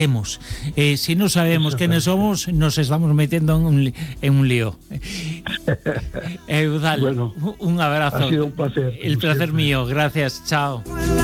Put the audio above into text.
Si no sabemos quiénes somos, nos estamos metiendo en un lío. Eudal, bueno, un abrazo. Ha sido un placer. El placer mío. Gracias. Chao.